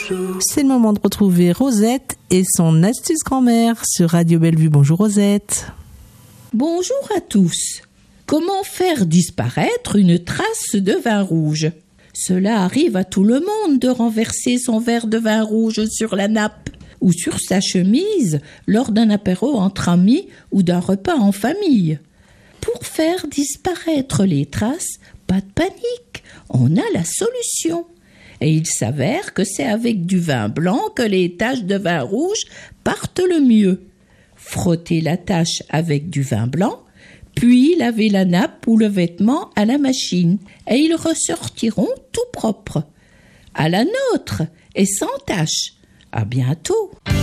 C'est le moment de retrouver Rosette et son astuce grand-mère sur Radio Bellevue. Bonjour Rosette. Bonjour à tous. Comment faire disparaître une trace de vin rouge ? Cela arrive à tout le monde de renverser son verre de vin rouge sur la nappe ou sur sa chemise lors d'un apéro entre amis ou d'un repas en famille. Pour faire disparaître les traces, pas de panique, on a la solution. Et il s'avère que c'est avec du vin blanc que les taches de vin rouge partent le mieux. Frottez la tache avec du vin blanc, puis lavez la nappe ou le vêtement à la machine et ils ressortiront tout propres. À la nôtre et sans tache. À bientôt.